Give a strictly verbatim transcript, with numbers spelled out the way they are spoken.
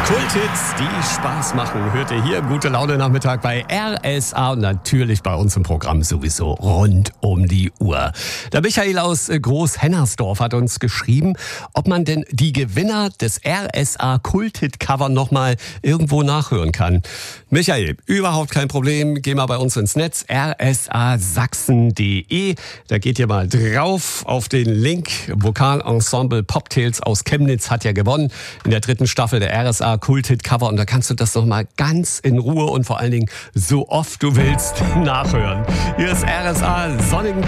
Kulthits, die Spaß machen, hört ihr hier. Gute Laune Nachmittag bei R S A und natürlich bei uns im Programm sowieso rund um die Uhr. Der Michael aus Groß-Hennersdorf hat uns geschrieben, ob man denn die Gewinner des R S A Kulthit-Cover nochmal irgendwo nachhören kann. Michael, überhaupt kein Problem. Geh mal bei uns ins Netz, r s a sachsen punkt d e. Da geht ihr mal drauf auf den Link. Vokalensemble Poptails aus Chemnitz hat ja gewonnen in der dritten Staffel der R S A Kulthit-Cover. Und da kannst du das noch mal ganz in Ruhe und vor allen Dingen so oft du willst nachhören. Hier ist R S A Sonnigen